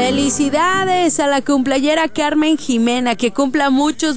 Felicidades a la cumpleañera Carmen Jimena, que cumpla muchos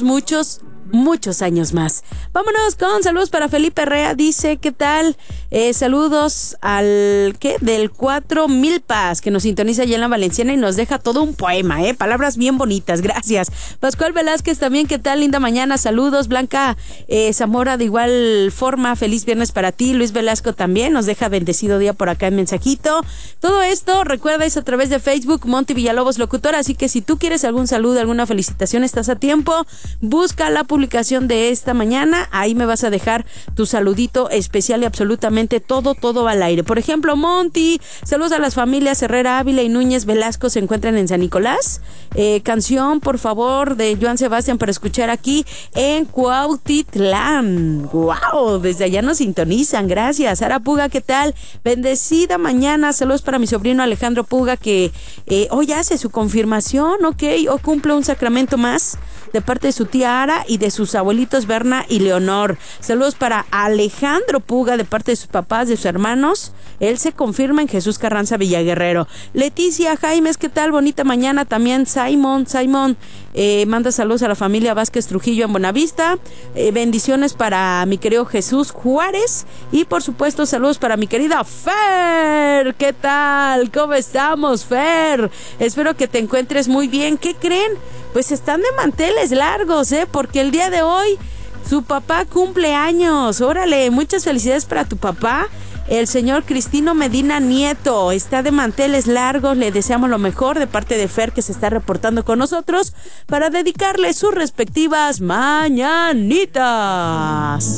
años más. Vámonos con saludos para Felipe Herrera. Dice, ¿qué tal? Saludos al del 4 Milpas, que nos sintoniza allá en la Valenciana y nos deja todo un poema, palabras bien bonitas, gracias. Pascual Velázquez también, ¿qué tal? Linda mañana, saludos. Blanca Zamora, de igual forma, feliz viernes para ti. Luis Velasco también nos deja bendecido día por acá en mensajito. Todo esto, recuerda, es a través de Facebook, Monty Villalobos Locutor, así que si tú quieres algún saludo, alguna felicitación, estás a tiempo. Busca la publicación de esta mañana, ahí me vas a dejar tu saludito especial y absolutamente todo al aire. Por ejemplo, Monty, saludos a las familias Herrera, Ávila y Núñez Velasco, se encuentran en San Nicolás. Canción, por favor, de Joan Sebastián para escuchar aquí en Cuautitlán. ¡Wow! Desde allá nos sintonizan, gracias. Sara Puga, ¿qué tal? Bendecida mañana, saludos para mi sobrino Alejandro Puga, que hoy hace su confirmación, ok, o cumple un sacramento más de parte de su tía Ara y de sus abuelitos Berna y Leonor. Saludos para Alejandro Puga de parte de sus papás, de sus hermanos. Él se confirma en Jesús Carranza Villaguerrero. Leticia Jaimes, ¿qué tal? Bonita mañana. También Simon manda saludos a la familia Vázquez Trujillo en Buenavista. Bendiciones para mi querido Jesús Juárez. Y por supuesto saludos para mi querida Fer. ¿Qué tal? ¿Cómo estamos, Fer? Espero que te encuentres muy bien. ¿Qué creen? Pues están de manteles largos, porque el día de hoy su papá cumple años. Órale, muchas felicidades para tu papá, el señor Cristino Medina Nieto. Está de manteles largos, le deseamos lo mejor de parte de Fer, que se está reportando con nosotros para dedicarle sus respectivas mañanitas.